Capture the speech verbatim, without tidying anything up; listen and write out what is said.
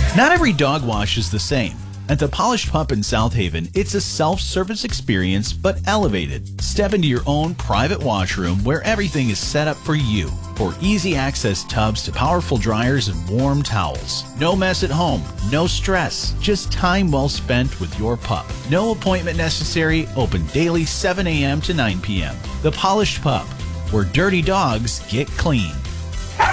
Not every dog wash is the same. At the Polished Pup in South Haven, it's a self-service experience but elevated. Step into your own private washroom where everything is set up for you. For easy access tubs to powerful dryers and warm towels. No mess at home, no stress, just time well spent with your pup. No appointment necessary, open daily seven a.m. to nine p.m. The Polished Pup, where dirty dogs get clean.